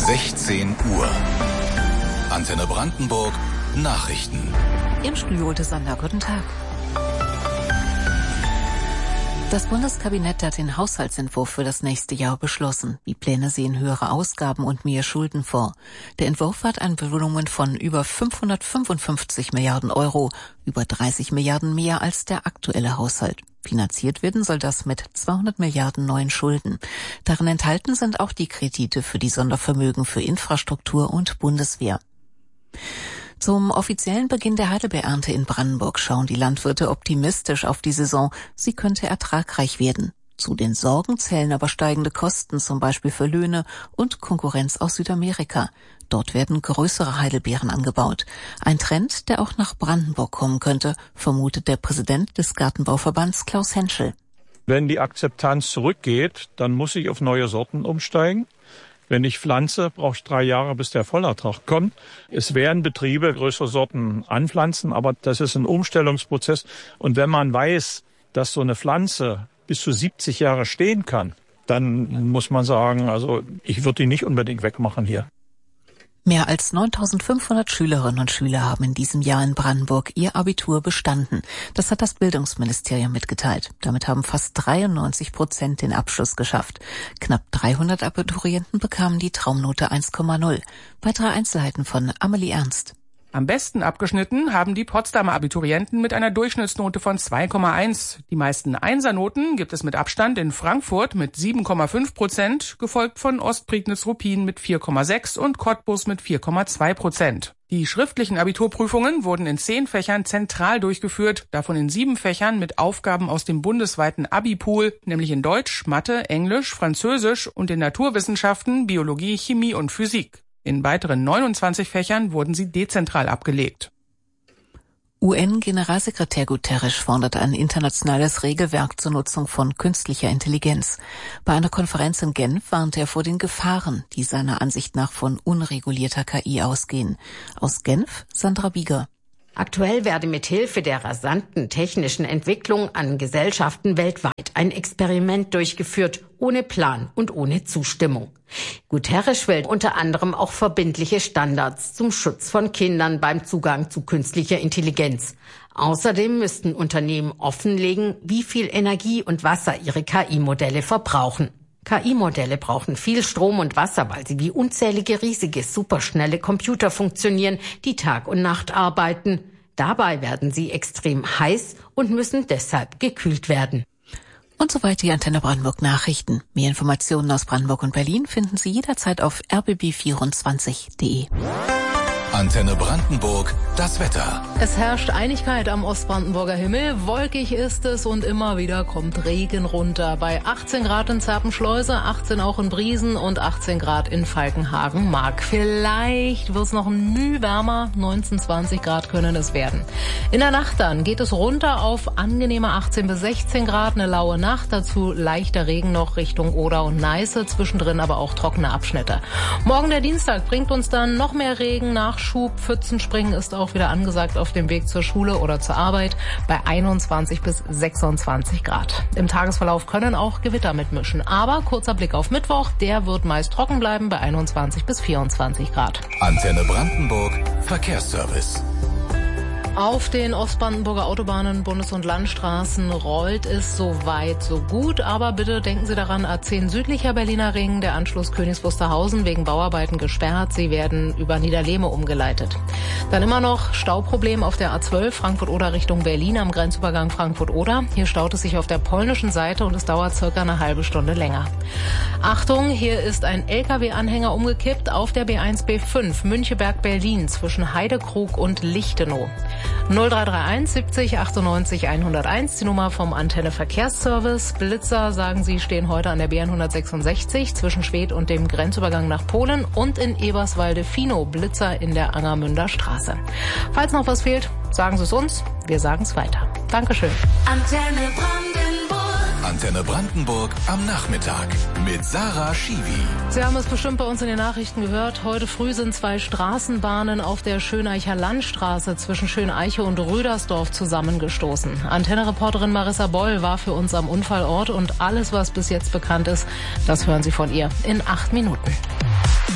16 Uhr. Antenne Brandenburg Nachrichten. Im Studio Sander, guten Tag. Das Bundeskabinett hat den Haushaltsentwurf für das nächste Jahr beschlossen. Die Pläne sehen höhere Ausgaben und mehr Schulden vor. Der Entwurf hat ein Volumen von über 555 Milliarden Euro, über 30 Milliarden mehr als der aktuelle Haushalt. Finanziert werden soll das mit 200 Milliarden neuen Schulden. Darin enthalten sind auch die Kredite für die Sondervermögen für Infrastruktur und Bundeswehr. Zum offiziellen Beginn der Heidelbeerernte in Brandenburg schauen die Landwirte optimistisch auf die Saison. Sie könnte ertragreich werden. Zu den Sorgen zählen aber steigende Kosten, zum Beispiel für Löhne und Konkurrenz aus Südamerika. Dort werden größere Heidelbeeren angebaut. Ein Trend, der auch nach Brandenburg kommen könnte, vermutet der Präsident des Gartenbauverbands Klaus Henschel. Wenn die Akzeptanz zurückgeht, dann muss ich auf neue Sorten umsteigen. Wenn ich pflanze, brauche ich 3 Jahre, bis der Vollertrag kommt. Es werden Betriebe größere Sorten anpflanzen, aber das ist ein Umstellungsprozess. Und wenn man weiß, dass so eine Pflanze bis zu 70 Jahre stehen kann, dann muss man sagen, also ich würde die nicht unbedingt wegmachen hier. Mehr als 9.500 Schülerinnen und Schüler haben in diesem Jahr in Brandenburg ihr Abitur bestanden. Das hat das Bildungsministerium mitgeteilt. Damit haben fast 93% den Abschluss geschafft. Knapp 300 Abiturienten bekamen die Traumnote 1,0. Weitere Einzelheiten von Amelie Ernst. Am besten abgeschnitten haben die Potsdamer Abiturienten mit einer Durchschnittsnote von 2,1. Die meisten Einsernoten gibt es mit Abstand in Frankfurt mit 7,5%, gefolgt von Ostprignitz-Ruppin mit 4,6% und Cottbus mit 4,2%. Die schriftlichen Abiturprüfungen wurden in 10 Fächern zentral durchgeführt, davon in 7 Fächern mit Aufgaben aus dem bundesweiten Abi-Pool, nämlich in Deutsch, Mathe, Englisch, Französisch und in Naturwissenschaften, Biologie, Chemie und Physik. In weiteren 29 Fächern wurden sie dezentral abgelegt. UN-Generalsekretär Guterres fordert ein internationales Regelwerk zur Nutzung von künstlicher Intelligenz. Bei einer Konferenz in Genf warnte er vor den Gefahren, die seiner Ansicht nach von unregulierter KI ausgehen. Aus Genf, Sandra Bieger. Aktuell werde mithilfe der rasanten technischen Entwicklung an Gesellschaften weltweit ein Experiment durchgeführt, ohne Plan und ohne Zustimmung. Guterres will unter anderem auch verbindliche Standards zum Schutz von Kindern beim Zugang zu künstlicher Intelligenz. Außerdem müssten Unternehmen offenlegen, wie viel Energie und Wasser ihre KI-Modelle verbrauchen. KI-Modelle brauchen viel Strom und Wasser, weil sie wie unzählige riesige, superschnelle Computer funktionieren, die Tag und Nacht arbeiten. Dabei werden sie extrem heiß und müssen deshalb gekühlt werden. Und soweit die Antenne Brandenburg Nachrichten. Mehr Informationen aus Brandenburg und Berlin finden Sie jederzeit auf rbb24.de. Antenne Brandenburg, das Wetter. Es herrscht Einigkeit am Ostbrandenburger Himmel. Wolkig ist es und immer wieder kommt Regen runter. Bei 18 Grad in Zerpenschleuse, 18 auch in Briesen und 18 Grad in Falkenhagen-Mark. Vielleicht wird es noch ein Mühe wärmer, 19, 20 Grad können es werden. In der Nacht dann geht es runter auf angenehme 18 bis 16 Grad, eine laue Nacht. Dazu leichter Regen noch Richtung Oder und Neiße, zwischendrin aber auch trockene Abschnitte. Morgen der Dienstag bringt uns dann noch mehr Regen, Nachschub. Pfützenspringen ist auch wieder angesagt auf dem Weg zur Schule oder zur Arbeit bei 21 bis 26 Grad. Im Tagesverlauf können auch Gewitter mitmischen. Aber kurzer Blick auf Mittwoch, der wird meist trocken bleiben bei 21 bis 24 Grad. Antenne Brandenburg, Verkehrsservice. Auf den Ostbrandenburger Autobahnen, Bundes- und Landstraßen rollt es so weit, so gut. Aber bitte denken Sie daran, A10 südlicher Berliner Ring, der Anschluss Königs Wusterhausen wegen Bauarbeiten gesperrt. Sie werden über Niederlehme umgeleitet. Dann immer noch Stauproblem auf der A12 Frankfurt-Oder Richtung Berlin am Grenzübergang Frankfurt-Oder. Hier staut es sich auf der polnischen Seite und es dauert circa eine halbe Stunde länger. Achtung, hier ist ein LKW-Anhänger umgekippt auf der B1-B5 Müncheberg-Berlin zwischen Heidekrug und Lichtenau. 0331 70 98 101, die Nummer vom Antenne Verkehrsservice. Blitzer, sagen Sie, stehen heute an der B166 zwischen Schwedt und dem Grenzübergang nach Polen und in Eberswalde-Finow Blitzer in der Angermünder Straße. Falls noch was fehlt, sagen Sie es uns, wir sagen es weiter. Dankeschön. Antenne Brandenburg am Nachmittag mit Sarah Schiwi. Sie haben es bestimmt bei uns in den Nachrichten gehört. Heute früh sind 2 Straßenbahnen auf der Schöneicher Landstraße zwischen Schöneiche und Rüdersdorf zusammengestoßen. Antenne-Reporterin Marissa Boll war für uns am Unfallort und alles, was bis jetzt bekannt ist, das hören Sie von ihr in 8 Minuten.